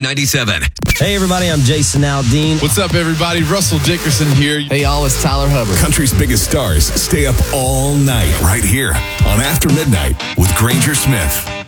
97. Hey, everybody, I'm Jason Aldean. What's up, everybody? Russell Dickerson here. Hey, y'all, it's Tyler Hubbard. Country's biggest stars stay up all night right here on After Midnight with Granger Smith.